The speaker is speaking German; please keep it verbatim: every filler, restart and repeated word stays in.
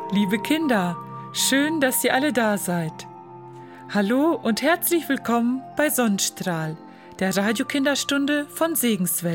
Liebe Kinder, schön, dass ihr alle da seid. Hallo und herzlich willkommen bei Sonnenstrahl, der Radiokinderstunde von Segenswelle.